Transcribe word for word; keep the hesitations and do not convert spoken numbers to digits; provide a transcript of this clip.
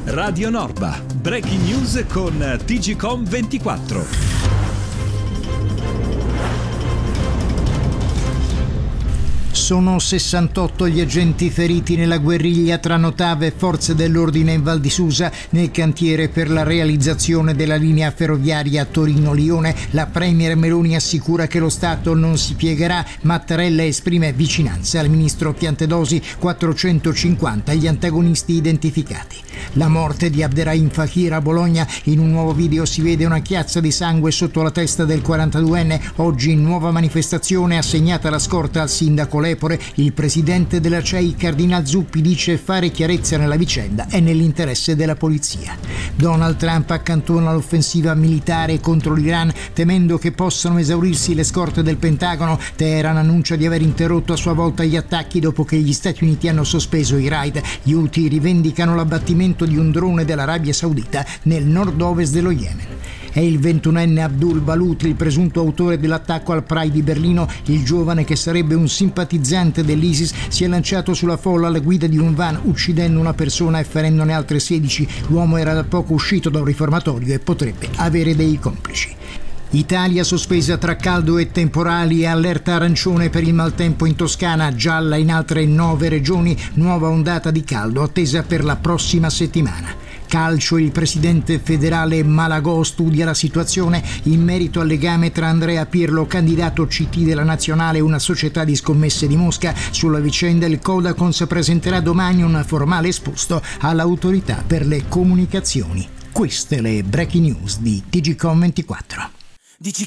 Radio Norba, Breaking News con T G Com ventiquattro. Sono sessantotto gli agenti feriti nella guerriglia tra Notave e forze dell'ordine in Val di Susa nel cantiere per la realizzazione della linea ferroviaria Torino-Lione. La premier Meloni assicura che lo Stato non si piegherà. Mattarella esprime vicinanza al ministro Piantedosi. quattrocentocinquanta gli antagonisti identificati. La morte di Abderrahim Fakir a Bologna. In un nuovo video si vede una chiazza di sangue sotto la testa del quarantaduenne. Oggi in nuova manifestazione assegnata la scorta al sindaco Lepore. Il presidente della C E I, Cardinal Zuppi, dice fare chiarezza nella vicenda è nell'interesse della polizia. Donald Trump accantona l'offensiva militare contro l'Iran temendo che possano esaurirsi le scorte del Pentagono. Teheran annuncia di aver interrotto a sua volta gli attacchi dopo che gli Stati Uniti hanno sospeso i raid. Gli Houthi rivendicano l'abbattimento di un drone dell'Arabia Saudita nel nord-ovest dello Yemen. È il ventunenne Abdul Balut, il presunto autore dell'attacco al Pride di Berlino. Il giovane, che sarebbe un simpatizzante dell'ISIS, si è lanciato sulla folla alla guida di un van, uccidendo una persona e ferendone altre sedici. L'uomo era da poco uscito da un riformatorio e potrebbe avere dei complici. Italia sospesa tra caldo e temporali e allerta arancione per il maltempo in Toscana, gialla in altre nove regioni, nuova ondata di caldo attesa per la prossima settimana. Calcio, il presidente federale Malagò studia la situazione in merito al legame tra Andrea Pirlo, candidato C T della Nazionale, e una società di scommesse di Mosca. Sulla vicenda il Codacons presenterà domani un formale esposto all'autorità per le comunicazioni. Queste le breaking news di T G Com ventiquattro. Dici